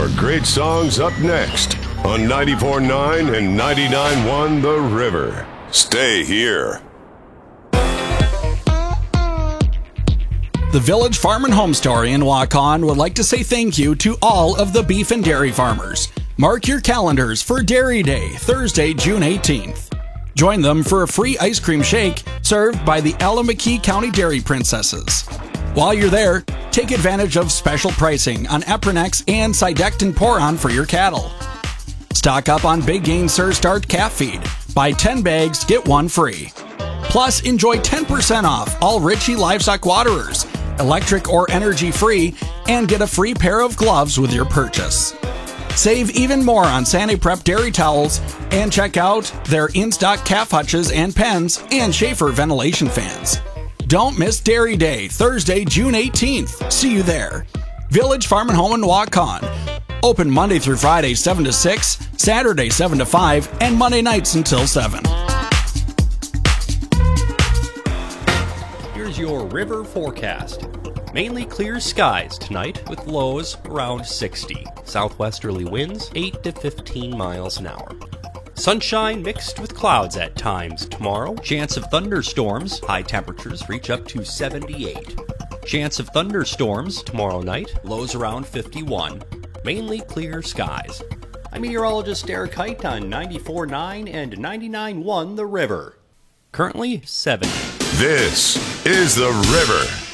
more great songs up next on 94.9 and 99.1 The River. Stay here. The Village Farm and Home Store in Waukon would like to say thank you to all of the beef and dairy farmers. Mark your calendars for Dairy Day, Thursday, June 18th. Join them for a free ice cream shake served by the Allamakee County Dairy Princesses. While you're there, take advantage of special pricing on Epronex and Cydectin Poron for your cattle. Stock up on Big Gain Sur Start calf feed. Buy 10 bags, get one free. Plus, enjoy 10% off all Ritchie Livestock Waterers, electric or energy-free, and get a free pair of gloves with your purchase. Save even more on Sani Prep dairy towels and check out their in-stock calf hutches and pens and Schaefer ventilation fans. Don't miss Dairy Day, Thursday, June 18th. See you there. Village Farm and Home in Waukon. Open Monday through Friday, 7 to 6, Saturday, 7 to 5, and Monday nights until 7. Here's your river forecast. Mainly clear skies tonight with lows around 60. Southwesterly winds 8 to 15 miles an hour. Sunshine mixed with clouds at times tomorrow. Chance of thunderstorms. High temperatures reach up to 78. Chance of thunderstorms tomorrow night. Lows around 51. Mainly clear skies. I'm meteorologist Derek Height on 94.9 and 99.1 The River. Currently 70. This is The River.